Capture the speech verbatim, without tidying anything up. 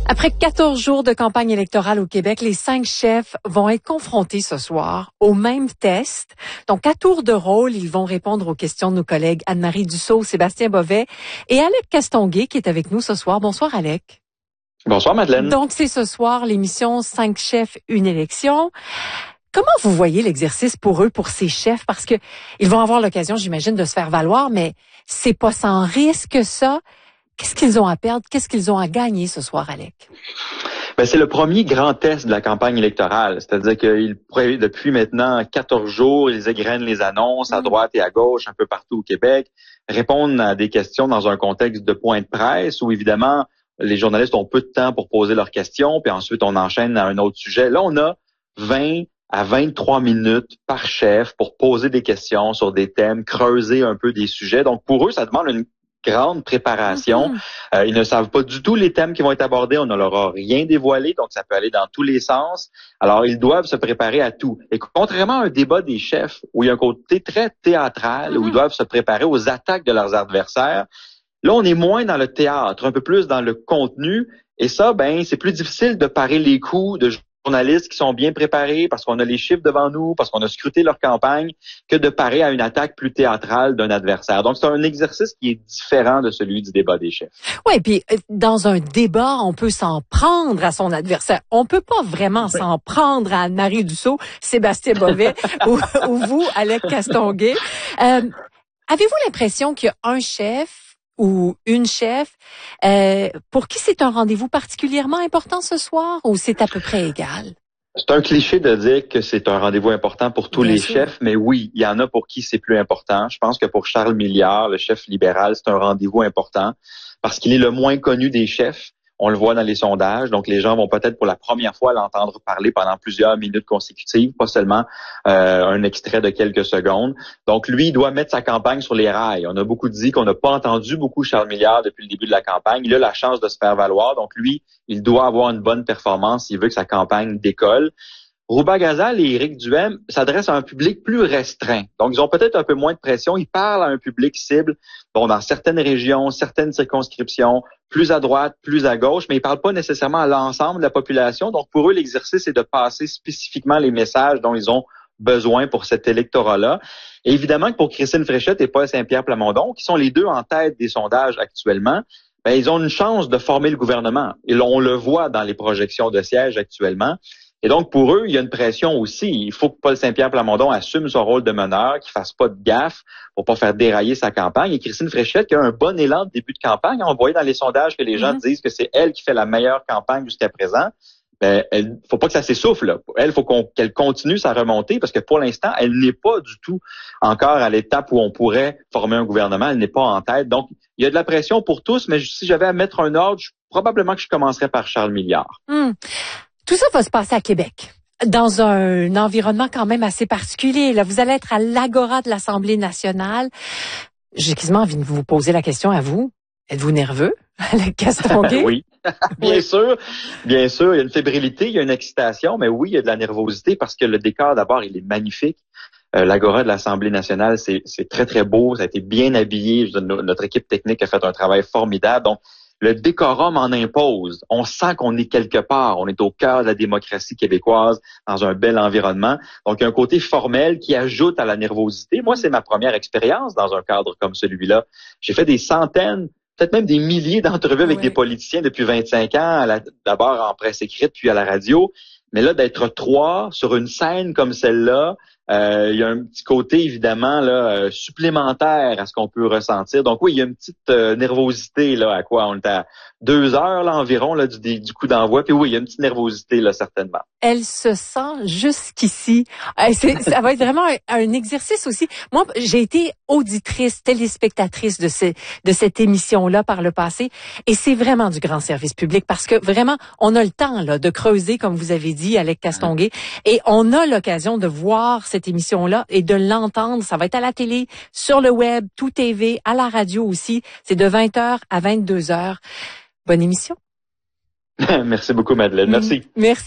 Après quatorze jours de campagne électorale au Québec, les cinq chefs vont être confrontés ce soir au même test. Donc, à tour de rôle, ils vont répondre aux questions de nos collègues Anne-Marie Dussault, Sébastien Bovet et Alec Castonguay qui est avec nous ce soir. Bonsoir, Alec. Bonsoir, Madeleine. Donc, c'est ce soir l'émission cinq chefs, une élection. Comment vous voyez l'exercice pour eux, pour ces chefs? Parce que ils vont avoir l'occasion, j'imagine, de se faire valoir, mais c'est pas sans risque, ça. Qu'est-ce qu'ils ont à perdre? Qu'est-ce qu'ils ont à gagner ce soir, Alec? Ben, c'est le premier grand test de la campagne électorale. C'est-à-dire qu'ils pourraient, depuis maintenant quatorze jours, ils égrènent les annonces à droite et à gauche, un peu partout au Québec, répondent à des questions dans un contexte de point de presse où, évidemment, les journalistes ont peu de temps pour poser leurs questions, puis ensuite on enchaîne à un autre sujet. Là, on a vingt à vingt-trois minutes par chef pour poser des questions sur des thèmes, creuser un peu des sujets. Donc, pour eux, ça demande une grande préparation. Mm-hmm. Euh, ils ne savent pas du tout les thèmes qui vont être abordés. On ne leur a rien dévoilé, donc ça peut aller dans tous les sens. Alors, ils doivent se préparer à tout. Et contrairement à un débat des chefs, où il y a un côté très théâtral, mm-hmm. où ils doivent se préparer aux attaques de leurs adversaires, là, on est moins dans le théâtre, un peu plus dans le contenu. Et ça, ben, c'est plus difficile de parer les coups de journalistes qui sont bien préparés parce qu'on a les chiffres devant nous, parce qu'on a scruté leur campagne, que de parer à une attaque plus théâtrale d'un adversaire. Donc, c'est un exercice qui est différent de celui du débat des chefs. Oui, puis dans un débat, on peut s'en prendre à son adversaire. On peut pas vraiment oui. s'en prendre à Anne-Marie Dussault, Sébastien Bovet ou, ou vous, Alec Castonguay. Euh, avez-vous l'impression qu'il y a un chef ou une chef, euh, pour qui c'est un rendez-vous particulièrement important ce soir ou c'est à peu près égal? C'est un cliché de dire que c'est un rendez-vous important pour tous Bien les sûr. chefs, mais oui, il y en a pour qui c'est plus important. Je pense que pour Charles Milliard, le chef libéral, c'est un rendez-vous important parce qu'il est le moins connu des chefs. On le voit dans les sondages, donc les gens vont peut-être pour la première fois l'entendre parler pendant plusieurs minutes consécutives, pas seulement euh, un extrait de quelques secondes. Donc lui, il doit mettre sa campagne sur les rails. On a beaucoup dit qu'on n'a pas entendu beaucoup Charles Milliard depuis le début de la campagne. Il a la chance de se faire valoir, donc lui, il doit avoir une bonne performance s'il veut que sa campagne décolle. Rouba Gazal et Éric Duhem s'adressent à un public plus restreint. Donc, ils ont peut-être un peu moins de pression. Ils parlent à un public cible, bon, dans certaines régions, certaines circonscriptions, plus à droite, plus à gauche, mais ils parlent pas nécessairement à l'ensemble de la population. Donc, pour eux, l'exercice est de passer spécifiquement les messages dont ils ont besoin pour cet électorat-là. Et évidemment que pour Christine Fréchette et Paul Saint-Pierre Plamondon, qui sont les deux en tête des sondages actuellement, ben, ils ont une chance de former le gouvernement. Et on le voit dans les projections de sièges actuellement. Et donc, pour eux, il y a une pression aussi. Il faut que Paul Saint-Pierre Plamondon assume son rôle de meneur, qu'il fasse pas de gaffe pour pas faire dérailler sa campagne. Et Christine Fréchette, qui a un bon élan de début de campagne, on voyait dans les sondages que les gens mm-hmm. disent que c'est elle qui fait la meilleure campagne jusqu'à présent. Ben, elle, faut pas que ça s'essouffle, là. Elle, faut qu'on, qu'elle continue sa remontée parce que pour l'instant, elle n'est pas du tout encore à l'étape où on pourrait former un gouvernement. Elle n'est pas en tête. Donc, il y a de la pression pour tous, mais si j'avais à mettre un ordre, je, probablement que je commencerais par Charles Milliard. Mm. Tout ça va se passer à Québec, dans un environnement quand même assez particulier. Là, vous allez être à l'Agora de l'Assemblée nationale. J'ai quasiment envie de vous poser la question à vous. Êtes-vous nerveux, Alec Castonguay? Oui, bien sûr. Bien sûr, il y a une fébrilité, il y a une excitation, mais oui, il y a de la nervosité parce que le décor, d'abord, il est magnifique. Euh, L'Agora de l'Assemblée nationale, c'est, c'est très, très beau. Ça a été bien habillé. Notre équipe technique a fait un travail formidable. Donc, le décorum en impose. On sent qu'on est quelque part. On est au cœur de la démocratie québécoise, dans un bel environnement. Donc, il y a un côté formel qui ajoute à la nervosité. Moi, c'est ma première expérience dans un cadre comme celui-là. J'ai fait des centaines, peut-être même des milliers d'entrevues avec oui. des politiciens depuis vingt-cinq ans, la, d'abord en presse écrite, puis à la radio. Mais là, d'être trois sur une scène comme celle-là, euh, il y a un petit côté, évidemment, là, euh, supplémentaire à ce qu'on peut ressentir. Donc oui, il y a une petite euh, nervosité, là, à quoi? On est à deux heures, là, environ, là, du, du coup d'envoi. Puis oui, il y a une petite nervosité, là, certainement. Elle se sent jusqu'ici. C'est, ça va être vraiment un, un exercice aussi. Moi, j'ai été auditrice, téléspectatrice de, ce, de cette émission-là par le passé. Et c'est vraiment du grand service public parce que vraiment, on a le temps, là, de creuser, comme vous avez dit, Alec Castonguay. Et on a l'occasion de voir cette émission-là et de l'entendre. Ça va être à la télé, sur le web, tout T V, à la radio aussi. C'est de vingt heures à vingt-deux heures. Bonne émission. Merci beaucoup, Madeleine. Merci. Merci.